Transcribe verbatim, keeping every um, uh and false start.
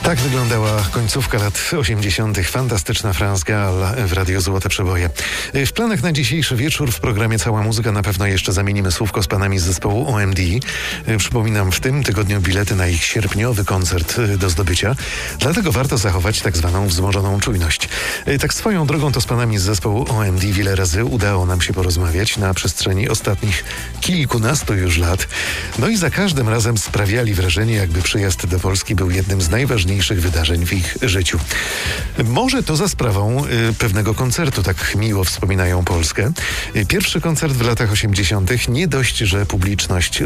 Tak wyglądała końcówka lat osiemdziesiątych. Fantastyczna France Gall w Radiu Złote Przeboje. W planach na dzisiejszy wieczór w programie Cała Muzyka na pewno jeszcze zamienimy słówko z panami z zespołu O M D. Przypominam, w tym tygodniu bilety na ich sierpniowy koncert do zdobycia. Dlatego warto zachować tak zwaną wzmożoną czujność. Tak swoją drogą to z panami z zespołu O M D wiele razy udało nam się porozmawiać na przestrzeni ostatnich kilkunastu już lat. No i za każdym razem sprawiali wrażenie, jakby przyjazd do Polski był jednym z najważniejszych wydarzeń w ich życiu. Może to za sprawą y, pewnego koncertu, tak miło wspominają Polskę. Y, pierwszy koncert w latach osiemdziesiątych nie dość, że publiczność